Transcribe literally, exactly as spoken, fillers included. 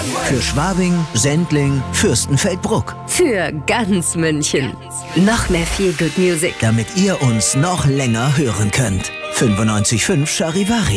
Für Schwabing, Sendling, Fürstenfeldbruck. Für ganz München. Noch mehr Feel Good Music. Damit ihr uns noch länger hören könnt. fünfundneunzig Komma fünf Charivari.